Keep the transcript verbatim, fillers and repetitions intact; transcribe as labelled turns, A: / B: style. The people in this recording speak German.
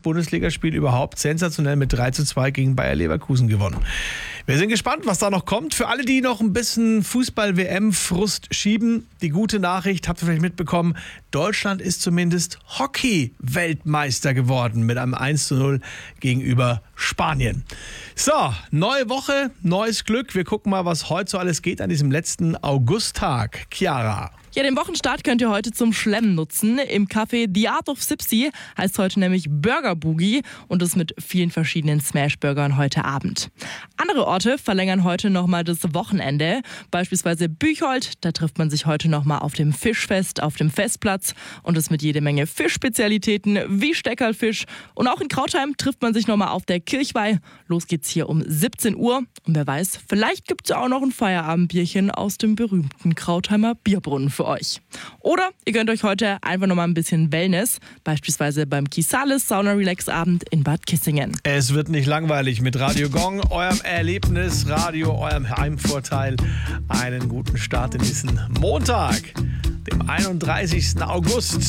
A: Bundesligaspiel überhaupt sensationell mit drei zu zwei gegen Bayer Leverkusen gewonnen. Wir sind gespannt, was da noch kommt. Für alle, die noch ein bisschen Fußball-W M-Frust schieben, die gute Nachricht, habt ihr vielleicht mitbekommen, Deutschland ist zumindest Hockey-Weltmeister geworden mit einem eins zu null gegenüber Spanien. So, neue Woche, neues Glück. Wir gucken mal, was heute so alles geht an diesem letzten Augusttag. Chiara.
B: Ja, den Wochenstart könnt ihr heute zum Schlemmen nutzen. Im Café The Art of Sipsy heißt heute nämlich Burger Boogie und das mit vielen verschiedenen Smash-Burgern heute Abend. Andere Orte verlängern heute nochmal das Wochenende. Beispielsweise Büchold, da trifft man sich heute nochmal auf dem Fischfest auf dem Festplatz und das mit jede Menge Fischspezialitäten wie Steckerlfisch. Und auch in Krautheim trifft man sich nochmal auf der Kirchweih. Los geht's hier um siebzehn Uhr. Und wer weiß, vielleicht gibt's ja auch noch ein Feierabendbierchen aus dem berühmten Krautheimer Bierbrunnen für euch. Oder ihr gönnt euch heute einfach nochmal ein bisschen Wellness, beispielsweise beim Kisalis Sauna Relax Abend in Bad Kissingen.
A: Es wird nicht langweilig mit Radio Gong, eurem Erlebnisradio, eurem Heimvorteil. Einen guten Start in diesen Montag, dem einunddreißigsten August.